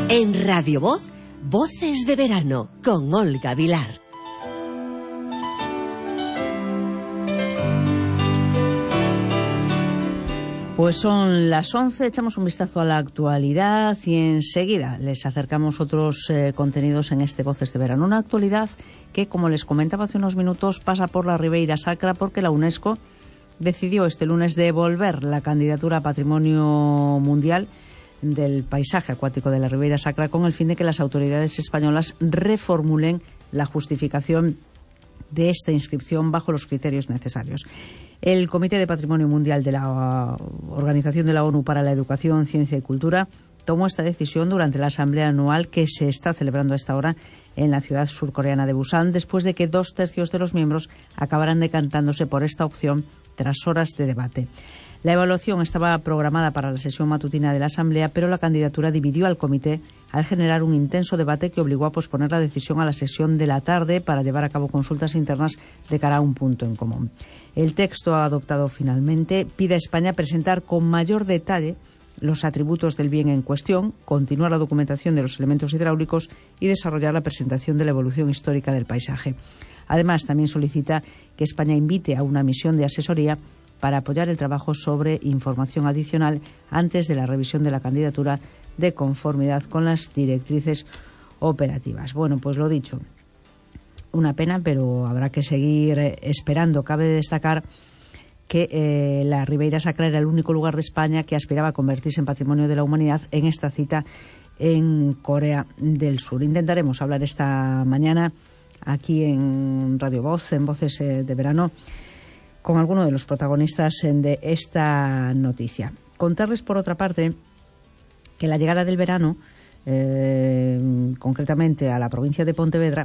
En Radio Voz, Voces de Verano, con Olga Vilar. Pues son las 11, echamos un vistazo a la actualidad y enseguida les acercamos otros contenidos en este Voces de Verano. Una actualidad que, como les comentaba hace unos minutos, pasa por la Ribeira Sacra porque la UNESCO decidió este lunes devolver la candidatura a Patrimonio Mundial del paisaje acuático de la Ribeira Sacra con el fin de que las autoridades españolas reformulen la justificación de esta inscripción bajo los criterios necesarios. El Comité de Patrimonio Mundial de la Organización de la ONU para la Educación, Ciencia y Cultura tomó esta decisión durante la asamblea anual que se está celebrando a esta hora en la ciudad surcoreana de Busan, después de que 2/3 de los miembros acabaran decantándose por esta opción tras horas de debate. La evaluación estaba programada para la sesión matutina de la Asamblea, pero la candidatura dividió al comité al generar un intenso debate que obligó a posponer la decisión a la sesión de la tarde para llevar a cabo consultas internas de cara a un punto en común. El texto adoptado finalmente pide a España presentar con mayor detalle los atributos del bien en cuestión, continuar la documentación de los elementos hidráulicos y desarrollar la presentación de la evolución histórica del paisaje. Además, también solicita que España invite a una misión de asesoría para apoyar el trabajo sobre información adicional antes de la revisión de la candidatura de conformidad con las directrices operativas. Bueno, pues lo dicho, una pena, pero habrá que seguir esperando. Cabe destacar que la Ribeira Sacra era el único lugar de España que aspiraba a convertirse en Patrimonio de la Humanidad en esta cita en Corea del Sur. Intentaremos hablar esta mañana aquí en Radio Voz, en Voces de Verano, con alguno de los protagonistas de esta noticia. Contarles, por otra parte, que la llegada del verano, concretamente a la provincia de Pontevedra,